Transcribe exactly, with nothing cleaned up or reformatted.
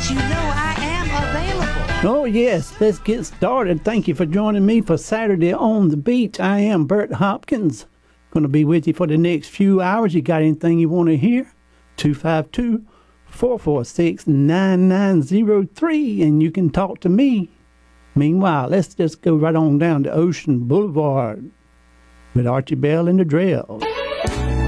let you know I am available. Oh, yes, let's get started. Thank you for joining me for Saturday on the Beach. I am Bert Hopkins. Going to be with you for the next few hours. You got anything you want to hear? two five two, four four six, nine nine zero three, and you can talk to me. Meanwhile, let's just go right on down to Ocean Boulevard with Archie Bell and the Drells.